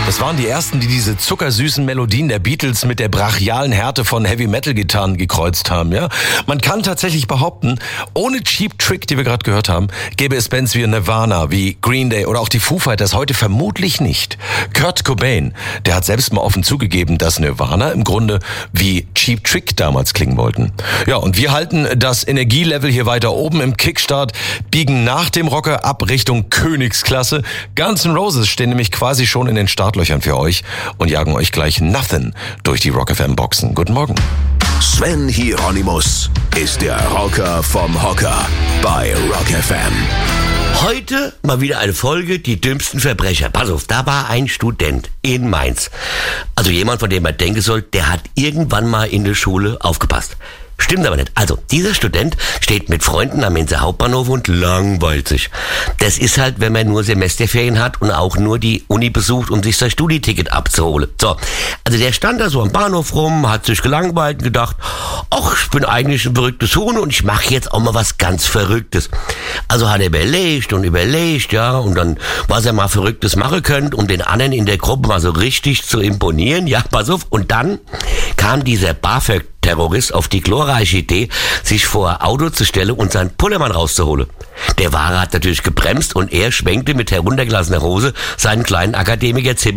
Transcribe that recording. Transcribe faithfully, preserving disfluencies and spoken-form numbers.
Das waren die ersten, die diese zuckersüßen Melodien der Beatles mit der brachialen Härte von Heavy-Metal-Gitarren gekreuzt haben. Ja, man kann tatsächlich behaupten, ohne Cheap Trick, die wir gerade gehört haben, gäbe es Bands wie Nirvana, wie Green Day oder auch die Foo Fighters heute vermutlich nicht. Kurt Cobain, der hat selbst mal offen zugegeben, dass Nirvana im Grunde wie Cheap Trick damals klingen wollten. Ja, und wir halten das Energielevel hier weiter oben im Kickstart, biegen nach dem Rocker ab Richtung Königsklasse. Guns N' Roses stehen nämlich quasi schon in den Startlöchern für euch und jagen euch gleich Nothing durch die Rock F M Boxen. Guten Morgen. Sven Hieronymus ist der Rocker vom Hocker bei Rock F M. Heute mal wieder eine Folge, die dümmsten Verbrecher. Pass auf, da war ein Student in Mainz. Also jemand, von dem man denken soll, der hat irgendwann mal in der Schule aufgepasst. Stimmt aber nicht. Also, dieser Student steht mit Freunden am Mainzer Hauptbahnhof und langweilt sich. Das ist halt, wenn man nur Semesterferien hat und auch nur die Uni besucht, um sich sein Studieticket abzuholen. So, also der stand da so am Bahnhof rum, hat sich gelangweilt und gedacht, ach, ich bin eigentlich ein verrücktes Huhn und ich mache jetzt auch mal was ganz Verrücktes. Also hat er überlegt und überlegt, ja, und dann, was er mal Verrücktes machen könnte, um den anderen in der Gruppe mal so richtig zu imponieren. Ja, pass auf. Und dann kam dieser BAföG Terrorist auf die glorreiche Idee, sich vor Auto zu stellen und seinen Pullermann rauszuholen. Der Wahrer hat natürlich gebremst und er schwenkte mit heruntergelassener Hose seinen kleinen Akademiker